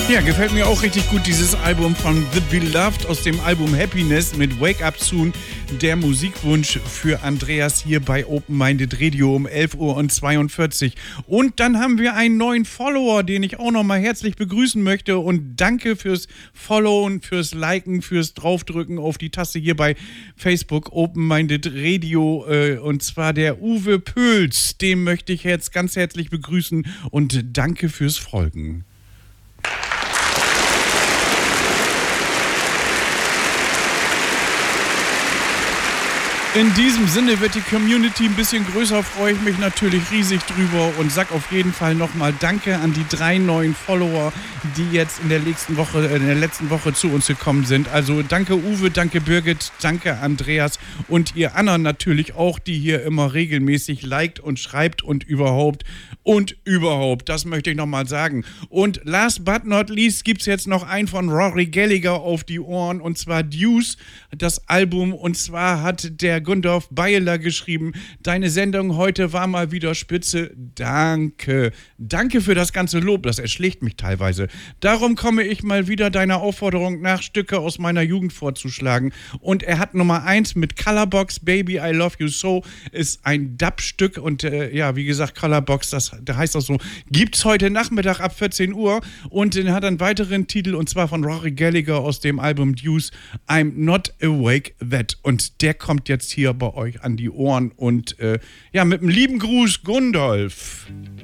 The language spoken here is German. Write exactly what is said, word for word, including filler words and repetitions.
Ja, gefällt mir auch richtig gut, dieses Album von The Beloved aus dem Album Happiness mit Wake Up Soon. Der Musikwunsch für Andreas hier bei Open Minded Radio um elf Uhr zweiundvierzig. Und dann haben wir einen neuen Follower, den ich auch nochmal herzlich begrüßen möchte. Und danke fürs Followen, fürs Liken, fürs Draufdrücken auf die Taste hier bei Facebook Open Minded Radio. Und zwar der Uwe Pöls. Den möchte ich jetzt ganz herzlich begrüßen und danke fürs Folgen. In diesem Sinne wird die Community ein bisschen größer, freue ich mich natürlich riesig drüber und sag auf jeden Fall nochmal Danke an die drei neuen Follower, die jetzt in der letzten Woche, in der letzten Woche zu uns gekommen sind. Also danke Uwe, danke Birgit, danke Andreas und ihr anderen natürlich auch, die hier immer regelmäßig liked und schreibt und überhaupt und überhaupt. Das möchte ich nochmal sagen. Und last but not least gibt's jetzt noch einen von Rory Gallagher auf die Ohren und zwar Deuce, das Album, und zwar hat der Gundolf Beyeler geschrieben, deine Sendung heute war mal wieder spitze. Danke. Danke für das ganze Lob, das erschlägt mich teilweise. Darum komme ich mal wieder deiner Aufforderung nach, Stücke aus meiner Jugend vorzuschlagen. Und er hat Nummer eins mit Colorbox, Baby I Love You So, ist ein Dub-Stück und äh, ja, wie gesagt, Colorbox, das, das heißt auch so, gibt's heute Nachmittag ab vierzehn Uhr und den hat einen weiteren Titel und zwar von Rory Gallagher aus dem Album Deuce, I'm Not Awake That, und der kommt jetzt hier bei euch an die Ohren und äh, ja, mit einem lieben Gruß, Gundolf.